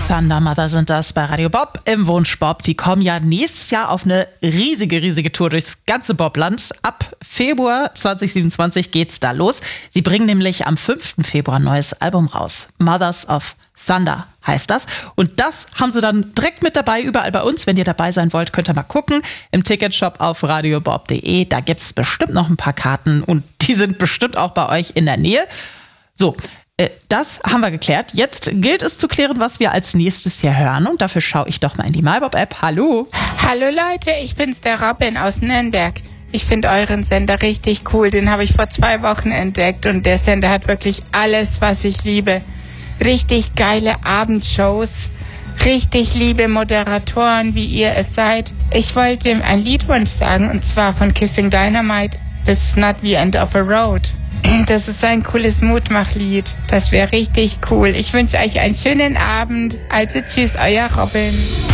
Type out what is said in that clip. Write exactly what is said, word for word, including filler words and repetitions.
Thunder Mother sind das bei Radio Bob im Wunsch Bob. Die kommen ja nächstes Jahr auf eine riesige, riesige Tour durchs ganze Bobland. Ab Februar zwanzig siebenundzwanzig geht's da los. Sie bringen nämlich am fünften Februar ein neues Album raus. Mothers of Thunder heißt das. Und das haben sie dann direkt mit dabei, überall bei uns. Wenn ihr dabei sein wollt, könnt ihr mal gucken. Im Ticketshop auf radiobob punkt de. Da gibt's bestimmt noch ein paar Karten und die sind bestimmt auch bei euch in der Nähe. So, das haben wir geklärt. Jetzt gilt es zu klären, was wir als nächstes hier hören. Und dafür schaue ich doch mal in die MyBob-App. Hallo. Hallo Leute, ich bin's, der Robin aus Nürnberg. Ich finde euren Sender richtig cool. Den habe ich vor zwei Wochen entdeckt. Und der Sender hat wirklich alles, was ich liebe. Richtig geile Abendshows. Richtig liebe Moderatoren, wie ihr es seid. Ich wollte ein Liedwunsch sagen. Und zwar von Kissing Dynamite. This is not the end of a road. Das ist ein cooles Mutmachlied. Das wäre richtig cool. Ich wünsche euch einen schönen Abend. Also tschüss, euer Robin.